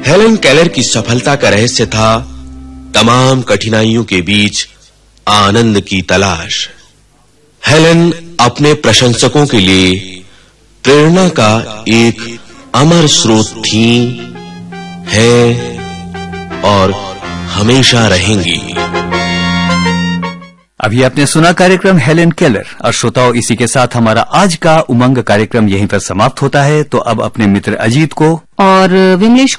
Helen Keller की सफलता का रहस्य था तमाम कठिनाइयों के बीच आनंद की तलाश। हेलेन अपने प्रशंसकों के लिए प्रेरणा का एक अमर स्रोत थी, है और हमेशा रहेंगी। अभी आपने सुना कार्यक्रम हेलेन केलर। और श्रोताओं, इसी के साथ हमारा आज का उमंग कार्यक्रम यहीं पर समाप्त होता है। तो अब अपने मित्र अजीत को और विमलेश